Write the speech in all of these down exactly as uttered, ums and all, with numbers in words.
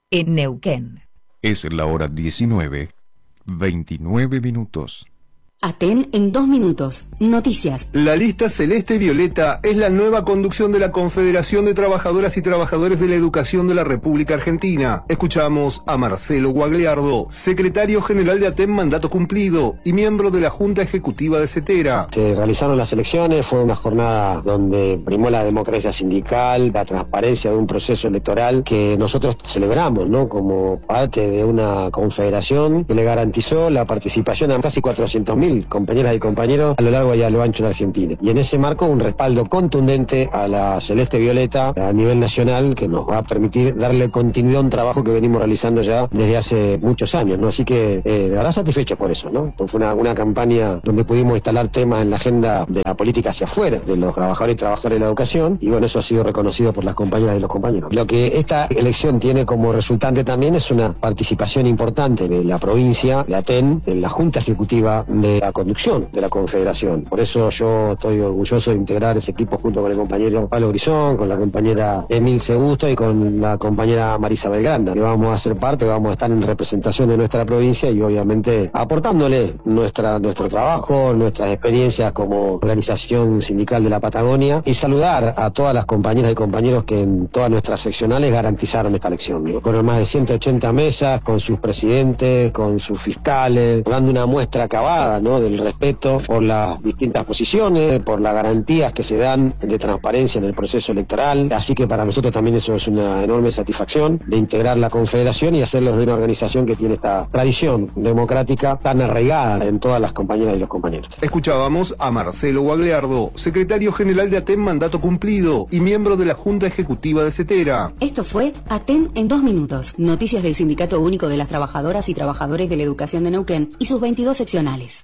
en Neuquén. Es la hora diecinueve, veintinueve minutos. Aten en dos minutos. Noticias. La lista celeste violeta es la nueva conducción de la Confederación de Trabajadoras y Trabajadores de la Educación de la República Argentina. Escuchamos a Marcelo Guagliardo, secretario general de Aten mandato cumplido y miembro de la Junta Ejecutiva de CETERA. Se realizaron las elecciones, fue una jornada donde primó la democracia sindical, la transparencia de un proceso electoral que nosotros celebramos, ¿no? Como parte de una confederación que le garantizó la participación a casi cuatrocientos mil compañeras y compañeros a lo largo y a lo ancho de Argentina. Y en ese marco un respaldo contundente a la celeste violeta a nivel nacional que nos va a permitir darle continuidad a un trabajo que venimos realizando ya desde hace muchos años, ¿no? Así que eh, de verdad satisfecho por eso, ¿no? Pues fue una, una campaña donde pudimos instalar temas en la agenda de la política hacia afuera, de los trabajadores y trabajadoras de la educación, y bueno, eso ha sido reconocido por las compañeras y los compañeros. Lo que esta elección tiene como resultante también es una participación importante de la provincia de Aten en la Junta Ejecutiva de la conducción de la Confederación. Por eso yo estoy orgulloso de integrar ese equipo junto con el compañero Pablo Grisón, con la compañera Emil Segusto y con la compañera Marisa Belgranda, que vamos a ser parte, vamos a estar en representación de nuestra provincia y obviamente aportándole nuestra, nuestro trabajo, nuestras experiencias como organización sindical de la Patagonia y saludar a todas las compañeras y compañeros que en todas nuestras seccionales garantizaron esta elección, ¿no? Con más de ciento ochenta mesas, con sus presidentes, con sus fiscales, dando una muestra acabada, ¿no? Del respeto por las distintas posiciones, por las garantías que se dan de transparencia en el proceso electoral. Así que para nosotros también eso es una enorme satisfacción de integrar la Confederación y hacerlo de una organización que tiene esta tradición democrática tan arraigada en todas las compañeras y los compañeros. Escuchábamos a Marcelo Guagliardo, secretario general de Aten mandato cumplido y miembro de la Junta Ejecutiva de CETERA. Esto fue Aten en dos minutos. Noticias del Sindicato Único de las Trabajadoras y Trabajadores de la Educación de Neuquén y sus veintidós seccionales.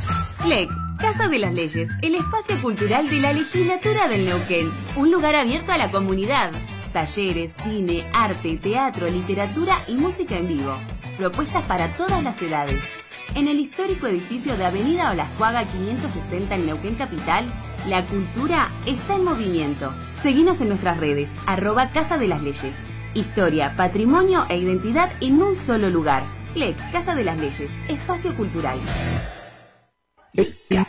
C L E C, Casa de las Leyes, el espacio cultural de la legislatura del Neuquén. Un lugar abierto a la comunidad. Talleres, cine, arte, teatro, literatura y música en vivo. Propuestas para todas las edades. En el histórico edificio de Avenida Olascuaga quinientos sesenta en Neuquén Capital, la cultura está en movimiento. Seguinos en nuestras redes, arroba Casa de las Leyes. Historia, patrimonio e identidad en un solo lugar. C L E C, Casa de las Leyes, espacio cultural.